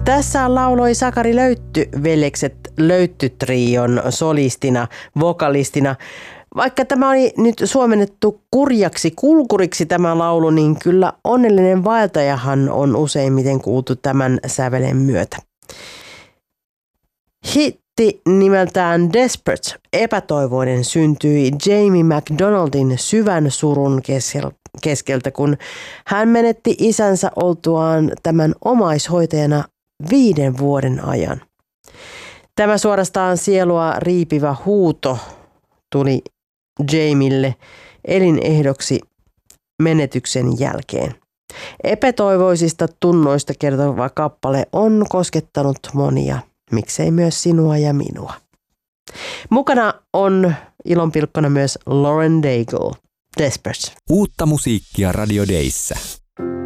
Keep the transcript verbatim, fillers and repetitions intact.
Tässä lauloi Sakari Löytty veljekset Löytty-trion solistina, vokalistina. Vaikka tämä oli nyt suomennettu kurjaksi kulkuriksi tämä laulu, niin kyllä onnellinen vaeltajahan on useimmiten kuultu tämän sävelen myötä. Hitti nimeltään Desperate, epätoivoinen, syntyi Jamie McDonaldin syvän surun keskeltä, kun hän menetti isänsä oltuaan tämän omaishoitajana viiden vuoden ajan. Tämä suorastaan sielua riipivä huuto tuli Jamille elinehdoksi menetyksen jälkeen. Epätoivoisista tunnoista kertova kappale on koskettanut monia, miksei myös sinua ja minua. Mukana on ilonpilkkona myös Lauren Daigle, Desperate. Uutta musiikkia Radio Dayssä.